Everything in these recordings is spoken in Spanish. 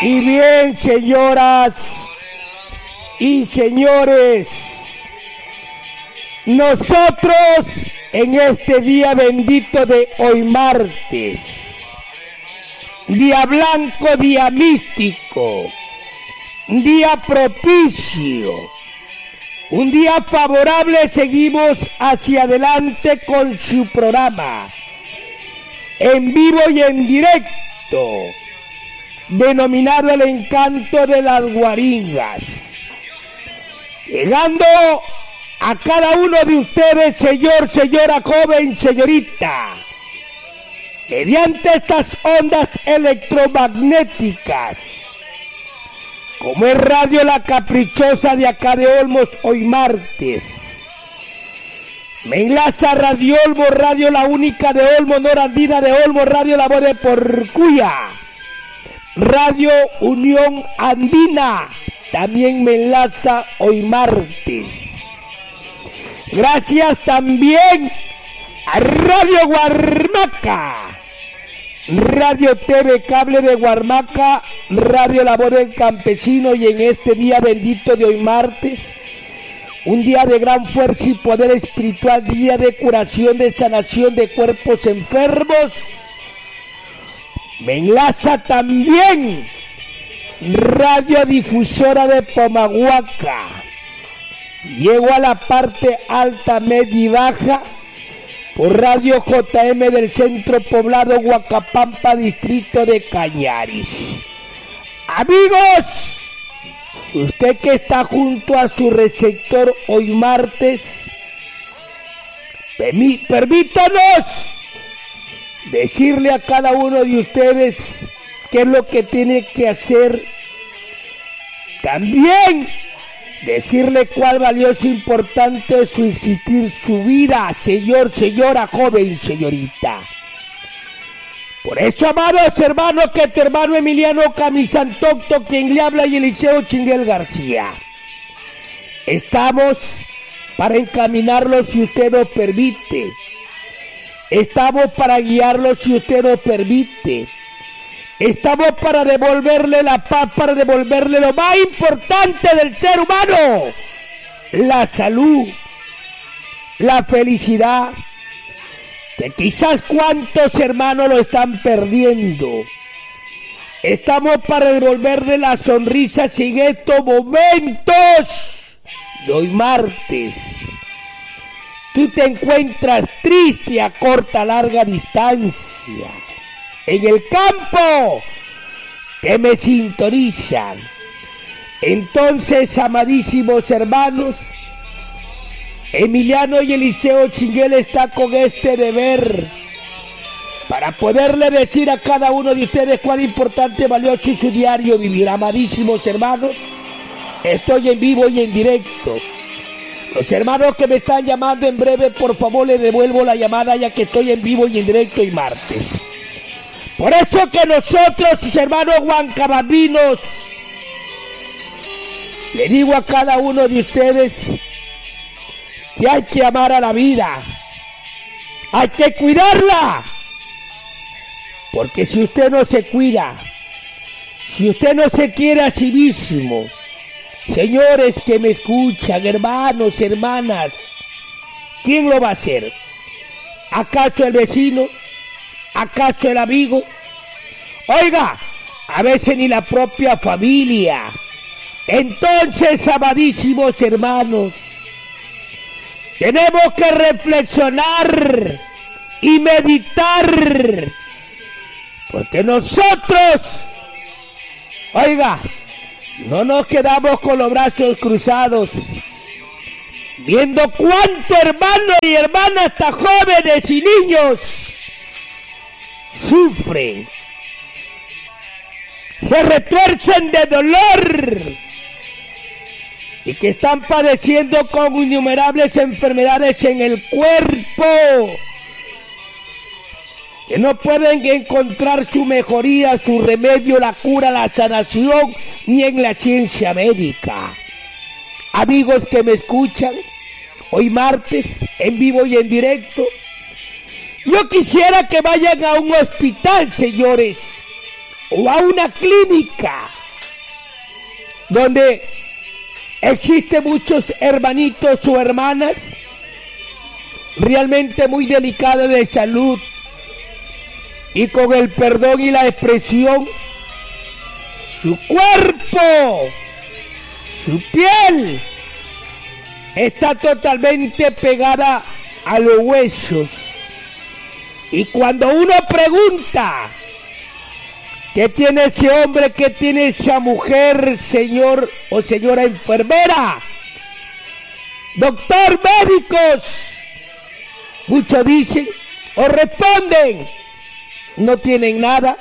Y bien, señoras y señores, nosotros en este día bendito de hoy martes, día blanco, día místico, día propicio, un día favorable, seguimos hacia adelante con su programa, en vivo y en directo, denominado El Encanto de las Guaringas, llegando a cada uno de ustedes, señor, señora, joven, señorita, mediante estas ondas electromagnéticas, como es Radio La Caprichosa de acá de Olmos, hoy martes. Me enlaza Radio Olmos, Radio La Única de Olmos, Norandina de Olmos, Radio La Voz de Porcuya, Radio Unión Andina, también me enlaza hoy martes. Gracias también a Radio Guarmaca, Radio TV Cable de Guarmaca, Radio La Voz del Campesino, y en este día bendito de hoy martes, un día de gran fuerza y poder espiritual, día de curación, de sanación de cuerpos enfermos, me enlaza también Radio Difusora de Pomahuaca. Llego a la parte alta, media y baja por Radio JM del Centro Poblado Huacapampa, distrito de Cañaris. Amigos, usted que está junto a su receptor hoy martes, permítanos decirle a cada uno de ustedes qué es lo que tiene que hacer. También decirle cuál valioso e importante es su existir, su vida, señor, señora, joven, señorita. Por eso, amados hermanos, que tu hermano Emiliano Camisantocto, quien le habla, y Eliseo Chinguel García, estamos para encaminarlo si usted nos permite. Estamos para guiarlo si usted nos permite. Estamos para devolverle la paz, para devolverle lo más importante del ser humano: la salud, la felicidad, que quizás cuántos hermanos lo están perdiendo. Estamos para devolverle la sonrisa en estos momentos de hoy martes. Tú te encuentras triste a corta, larga distancia, en el campo, que me sintonizan. Entonces, amadísimos hermanos, Emiliano y Eliseo Chinguel está con este deber para poderle decir a cada uno de ustedes cuán importante, valioso y su diario vivir. Amadísimos hermanos, estoy en vivo y en directo. Los hermanos que me están llamando en breve, por favor, les devuelvo la llamada, ya que estoy en vivo y en directo hoy martes. Por eso que nosotros, hermanos huancababinos, le digo a cada uno de ustedes que hay que amar a la vida, hay que cuidarla, porque si usted no se cuida, si usted no se quiere a sí mismo, señores que me escuchan, hermanos, hermanas, ¿quién lo va a hacer? ¿Acaso el vecino? ¿Acaso el amigo? Oiga, a veces ni la propia familia. Entonces, amadísimos hermanos, tenemos que reflexionar y meditar, porque nosotros, oiga, no nos quedamos con los brazos cruzados, viendo cuánto hermano y hermana, hasta jóvenes y niños, sufren, se retuercen de dolor y que están padeciendo con innumerables enfermedades en el cuerpo, que no pueden encontrar su mejoría, su remedio, la cura, la sanación, ni en la ciencia médica. Amigos que me escuchan, hoy martes, en vivo y en directo, yo quisiera que vayan a un hospital, señores, o a una clínica donde existen muchos hermanitos o hermanas realmente muy delicados de salud y con el perdón y la expresión, su cuerpo, su piel está totalmente pegada a los huesos. Y cuando uno pregunta, ¿qué tiene ese hombre? ¿Qué tiene esa mujer, señor o señora enfermera? Doctor, médicos. Muchos dicen o responden, no tienen nada.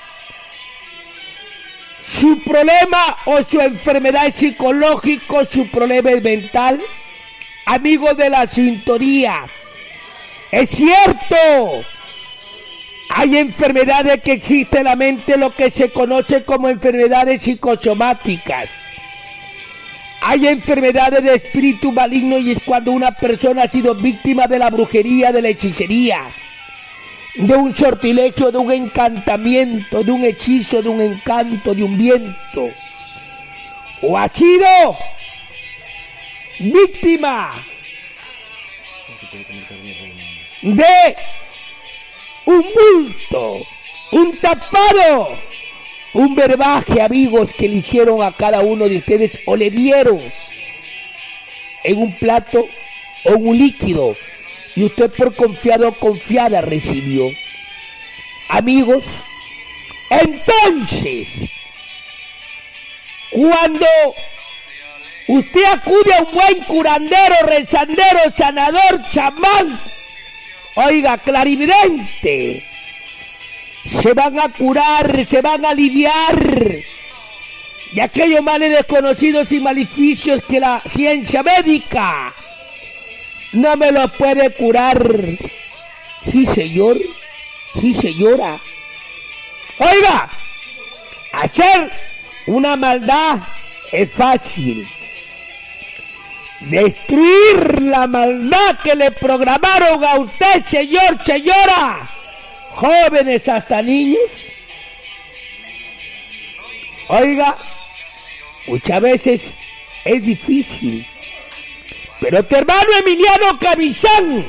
Su problema o su enfermedad es psicológico, su problema es mental. Amigos de la sintonía, es cierto. Hay enfermedades que existen en la mente, lo que se conoce como enfermedades psicosomáticas. Hay enfermedades de espíritu maligno y es cuando una persona ha sido víctima de la brujería, de la hechicería, de un sortilegio, de un encantamiento, de un hechizo, de un encanto, de un viento. O ha sido víctima de un bulto, un tapado, un verbaje, amigos, que le hicieron a cada uno de ustedes o le dieron en un plato o en un líquido y usted por confiado o confiada recibió. Amigos, entonces, cuando usted acude a un buen curandero, rezandero, sanador, chamán, oiga, clarividente, se van a curar, se van a aliviar de aquellos males desconocidos y maleficios que la ciencia médica no me lo puede curar. Sí, señor, sí, señora. Oiga, hacer una maldad es fácil. Destruir la maldad que le programaron a usted, señor, señora, jóvenes hasta niños. Oiga, muchas veces es difícil. Pero tu hermano Emiliano Camizán,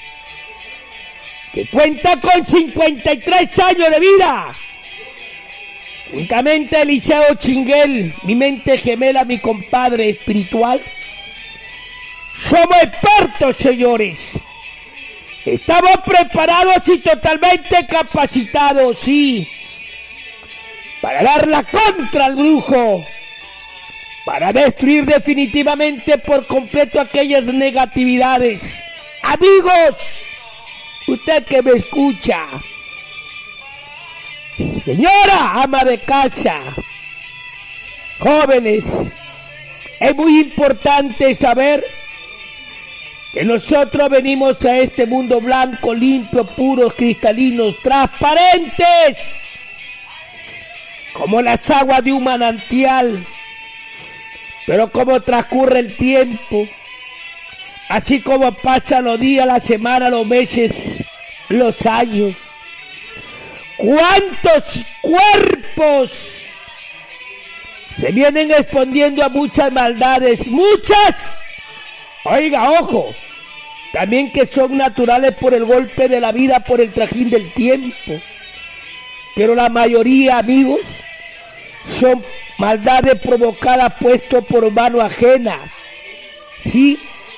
que cuenta con 53 años de vida, juntamente Eliseo Chinguel, mi mente gemela, mi compadre espiritual, somos expertos, señores. Estamos preparados y totalmente capacitados, sí, para dar la contra al brujo, para destruir definitivamente por completo aquellas negatividades. Amigos, usted que me escucha, señora ama de casa, jóvenes, es muy importante saber que nosotros venimos a este mundo blanco, limpio, puros, cristalinos, transparentes, como las aguas de un manantial. Pero como transcurre el tiempo, así como pasan los días, la semana, los meses, los años, ¿cuántos cuerpos se vienen exponiendo a muchas maldades? Muchas. Oiga, ojo, también que son naturales por el golpe de la vida, por el trajín del tiempo. Pero la mayoría, amigos, son maldades provocadas puesto por mano ajena. ¿Sí?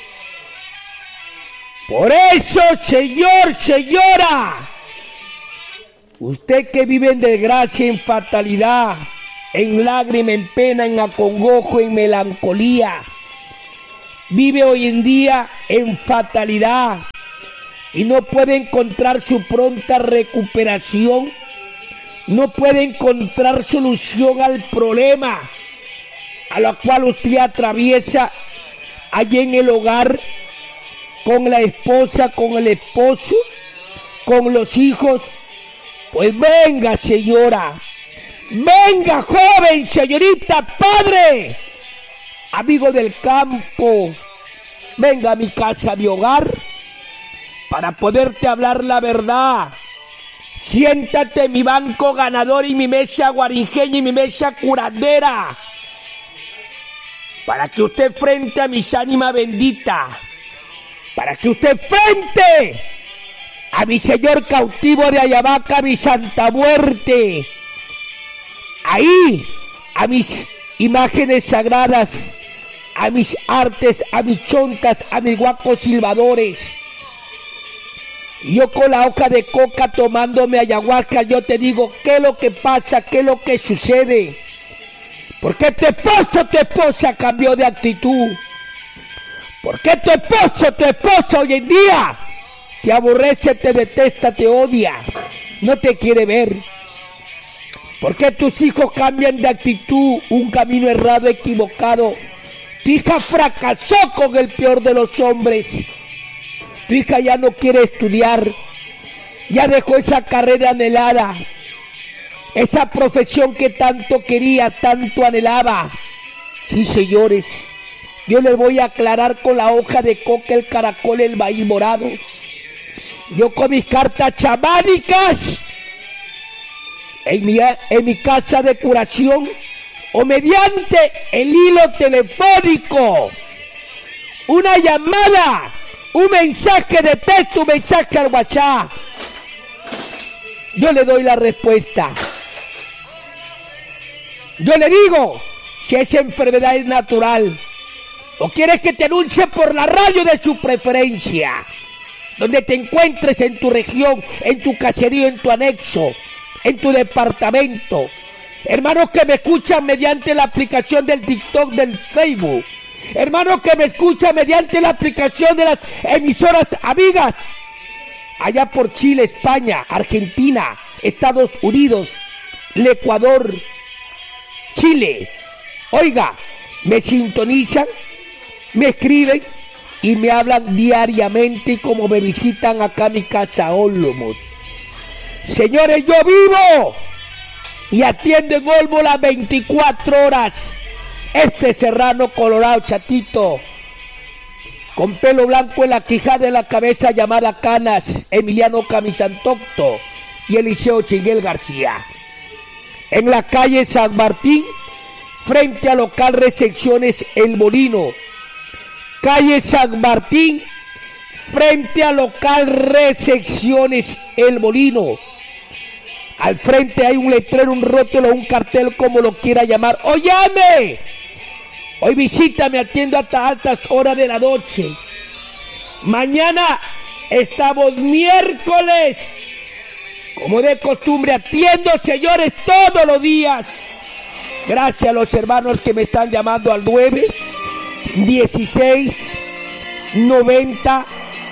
Por eso, señor, señora, usted que vive en desgracia, en fatalidad, en lágrima, en pena, en acongojo, en melancolía, vive hoy en día en fatalidad y no puede encontrar su pronta recuperación, no puede encontrar solución al problema a lo cual usted atraviesa allí en el hogar, con la esposa, con el esposo, con los hijos. Pues venga, señora, venga, joven, señorita, padre, amigo del campo, venga a mi casa, a mi hogar, para poderte hablar la verdad, Siéntate en mi banco ganador y mi mesa guarinjeña y mi mesa curandera, para que usted frente a mis ánimas benditas, para que usted frente a mi señor cautivo de Ayabaca, mi Santa Muerte, ahí a mis imágenes sagradas, a mis artes, a mis chontas, a mis guacos silbadores. Yo con la hoja de coca tomándome ayahuasca, yo te digo qué es lo que pasa, qué es lo que sucede. ¿Por qué tu esposa cambió de actitud? ¿Por qué tu esposo hoy en día te aborrece, te detesta, te odia, no te quiere ver? ¿Por qué tus hijos cambian de actitud, un camino errado, equivocado? Tu hija fracasó con el peor de los hombres. Tu hija ya no quiere estudiar, ya dejó esa carrera anhelada, esa profesión que tanto quería, tanto anhelaba. Sí, señores, yo les voy a aclarar con la hoja de coca, el caracol, el maíz morado. Yo con mis cartas chamánicas, en mi casa de curación, o mediante el hilo telefónico, una llamada, un mensaje de texto, un mensaje al WhatsApp, yo le doy la respuesta. Yo le digo si esa enfermedad es natural o quieres que te anuncie por la radio de su preferencia, donde te encuentres, en tu región, en tu caserío, en tu anexo, en tu departamento. Hermanos que me escuchan mediante la aplicación del TikTok, del Facebook. Hermanos que me escuchan mediante la aplicación de las emisoras amigas, allá por Chile, España, Argentina, Estados Unidos, el Ecuador, Chile. Oiga, me sintonizan, me escriben y me hablan diariamente, como me visitan acá a mi casa Olmos. Señores, yo vivo y atiendo en Olmos las 24 horas. Este serrano colorado, chatito, con pelo blanco en la quijada de la cabeza, llamada canas, Emiliano Camisantocto y Eliseo Chinguel García. En la calle San Martín, frente a local Recepciones El Molino. Calle San Martín, frente a local Recepciones El Molino. Al frente hay un letrero, un rótulo, un cartel, como lo quiera llamar. ¡O llame! Hoy visítame, atiendo hasta altas horas de la noche. Mañana estamos miércoles. Como de costumbre, atiendo, señores, todos los días. Gracias a los hermanos que me están llamando al 9 16 90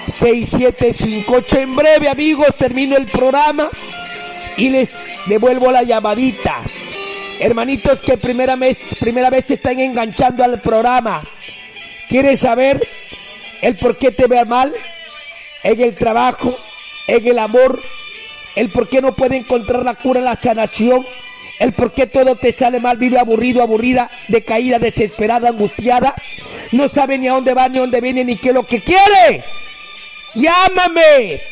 6758. En breve, amigos, termino el programa y les devuelvo la llamadita. Hermanitos que primera vez se están enganchando al programa, ¿quieres saber el por qué te ve mal? En el trabajo, en el amor, el por qué no puede encontrar la cura, la sanación, el por qué todo te sale mal, vive aburrido, aburrida, decaída, desesperada, angustiada, no sabe ni a dónde va, ni a dónde viene, ni qué es lo que quiere. Llámame,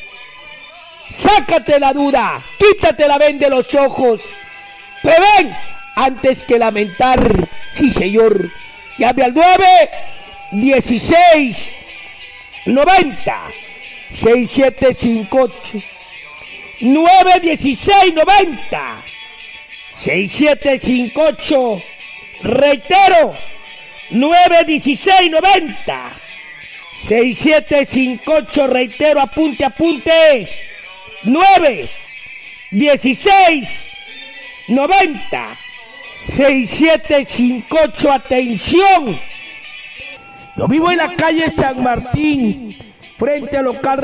sácate la duda, quítate la venda de los ojos, prevén antes que lamentar. Sí, señor. Llame al 9 16 90 6758. 9 16 90 6758. Reitero, 9 16 90 6758. Reitero, apunte. 9 16 90 6758. Atención, yo vivo en la calle San Martín, frente al local